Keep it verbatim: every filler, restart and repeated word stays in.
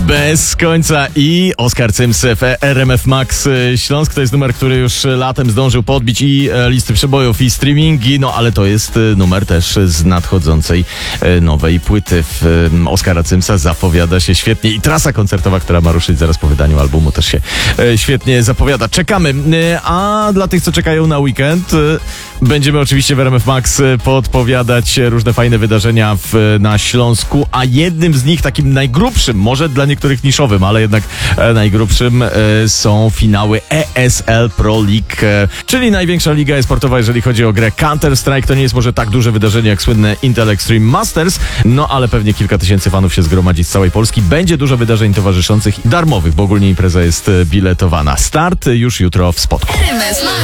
Bez końca i Oskar Cyms w R M F Max Śląsk. To jest numer, który już latem zdążył podbić i listy przebojów, i streamingi, no ale to jest numer też z nadchodzącej nowej płyty w Oskara Cymsa. Zapowiada się świetnie i trasa koncertowa, która ma ruszyć zaraz po wydaniu albumu, też się świetnie zapowiada. Czekamy. A dla tych, co czekają na weekend, będziemy oczywiście w R M F Max podpowiadać różne fajne wydarzenia w, na Śląsku, a jednym z nich, takim najgrubszym, może dla niektórych niszowym, ale jednak najgrubszym, są finały E S L Pro League, czyli największa liga e-sportowa, jeżeli chodzi o grę Counter-Strike. To nie jest może tak duże wydarzenie jak słynne Intel Extreme Masters, no ale pewnie kilka tysięcy fanów się zgromadzi z całej Polski. Będzie dużo wydarzeń towarzyszących i darmowych, bo ogólnie impreza jest biletowana. Start już jutro w Spodku.